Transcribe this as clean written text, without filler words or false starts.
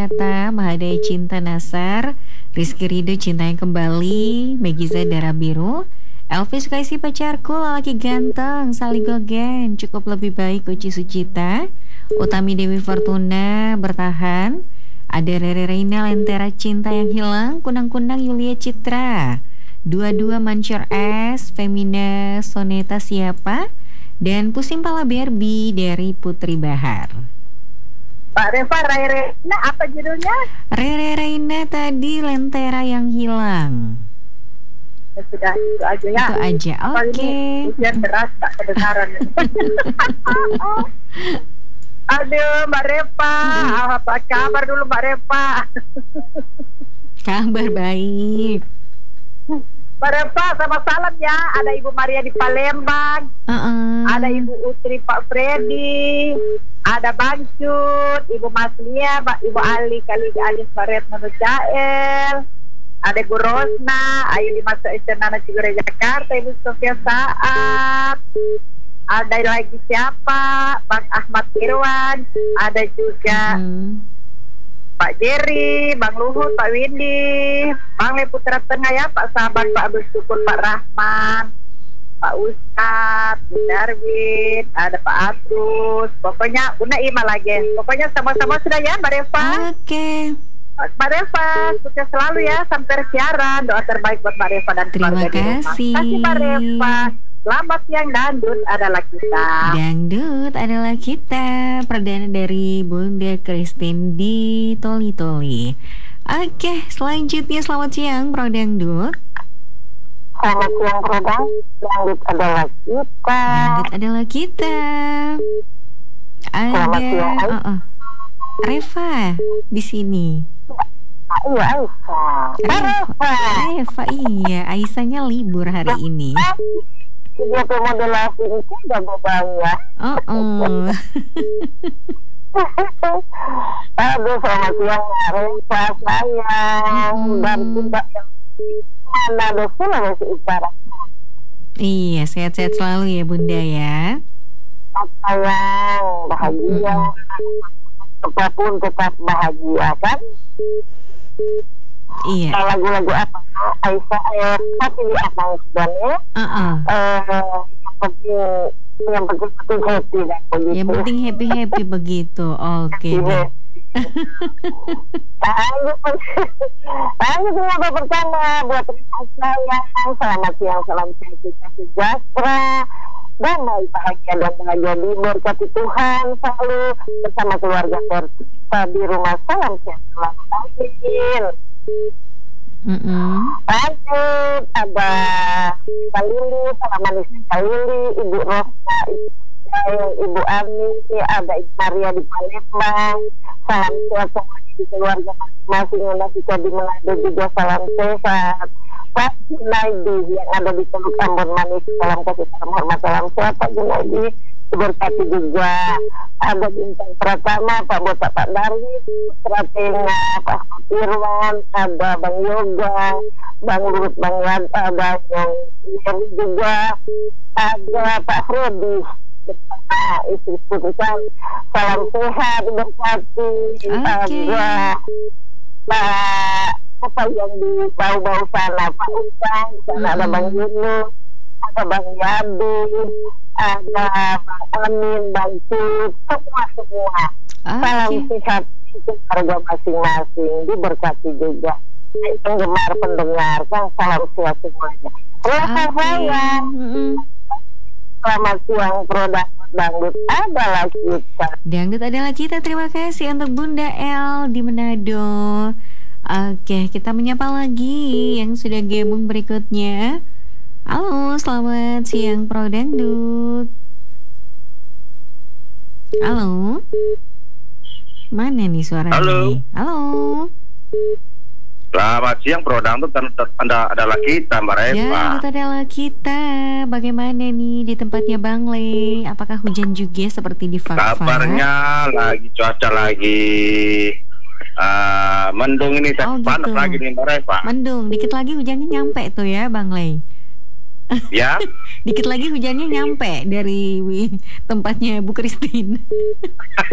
Renata, Mahadaya Cinta Nasar, Rizky Ridho Cinta yang Kembali, Megiza Darah Biru, Elvis Kaisi Pacarku, Lelaki Ganteng, Saligogen, Cukup Lebih Baik, Uci Sucita, Utami Dewi Fortuna, Bertahan, ada Rere Reina, Lentera Cinta yang Hilang, Kunang-Kunang Yulia Citra, Dua-dua Mancur S, Femina Soneta Siapa, dan Pusing Pala Barbie dari Putri Bahar. Pak Reva, Rere Reina apa judulnya? Rere Reina tadi Lentera yang Hilang. Ya, sudah itu aja ya. Itu aja, oke. Hujan deras tak kedengaran. Aduh Mbak Reva, apa kabar dulu Mbak Reva? Kabar baik. Mbak Reva sama salam ya. Ada Ibu Maria di Palembang, ada Ibu Utri Pak Freddy, ada Bang Cut, Ibu Maslia, Ibu Ali kali alias Mbak Retno Jael, ada Bu Rosna, Ayu di Masa Isenana Cigure Jakarta, Ibu Sofia Saat, ada lagi siapa? Bang Ahmad Irwan, ada juga Pak Jerry, Bang Luhut, Pak Windy, Bang Le Putra Tengah ya, Pak Sabar, Pak Abdul Syukur, Pak Rahman, Pak Ustadz, Bu Darwin, ada Pak Atrus, pokoknya Bunda Ima lagi. Pokoknya sama-sama sudah ya Mbak Reva. Oke. Mbak Reva, sukses selalu ya sampai siaran. Doa terbaik buat Mbak Reva dan Terima kasih. Terima kasih Mbak Reva. Selamat siang, Dangdut adalah kita. Dangdut adalah kita. Perdana dari Bunda Christine di Toli-Toli. Oke, selanjutnya selamat siang Pro Dangdut. Selamat siang Pro Dangdut adalah kita. Dangdut adalah kita. Selamat siang. Reva di sini. Iya Aisyah. Reva iya, Aisyahnya libur hari ini. Dia pemodelasi itu udah beban ya. Aduh, selamat siang Reva sayang. Dan juga yang mana ada Sulawesi Utara. Iya, sehat-sehat selalu ya Bunda ya. Sayang, bahagia. Apapun tetap bahagia kan. Iya. Lagu-lagu apa Aisyah tapi di apa sebenarnya yang penting happy dan begitu. Yang penting happy begitu. Oke deh. Lanjut dengan pertama buat sayang. Selamat siang, salam sejahtera, damai, bahagia dan bahagia diberkati Tuhan selalu bersama keluarga tercinta di rumah. Salam sehat selalu. Amin. Lanjut ada Kalili, salam manis Kalili, Ibu Rosa, Ibu Ami, ada Ibu Maria di Palembang. Salam sehat semuanya di keluarga masing-masing yang masih di Manado juga salam sehat. Pak Junaidi yang ada di Teluk Ambon Manis, salam kasih salam hormat, salam sehat Pak Junaidi, diberkati juga. Ada Bintang Pratama, Pak Botak, Pak Darwis, Pratena, Pak Irwan, ada Bang Yoga, Bang Luhut, Bang Wad, ada yang juga, ada Pak Freddy bersama istri putusan, salam sehat diberkati. Ada Pak apa yang di bau-bau sana, Pak Usang, sana ada Bang Yunus, ada Bang Yabi, ada Bang Amin, Bang Cip, semua. Salam sehat keluarga masing-masing, diberkati juga. Penggemar pendengar, salam sehat semuanya. Sayang. Selamat siang Pro Dangdut adalah kita. Dangdut adalah kita. Terima kasih untuk Bunda El di Manado. Oke, kita menyapa lagi yang sudah gabung berikutnya. Halo, selamat siang Pro Dangdut. Halo. Mana nih suaranya? Halo. Selamat siang Pro Dangdut, Anda adalah kita Mbak Reva. Dangdut adalah kita. Bagaimana nih di tempatnya Bang Le? Apakah hujan juga seperti di Fakfak? Kabarnya lagi cuaca lagi mendung ini, panas gitu. Lagi nih Mbak Reva. Mendung, dikit lagi hujannya nyampe tuh ya Bang Le. Ya. Dikit lagi hujannya nyampe dari tempatnya Bu Christine.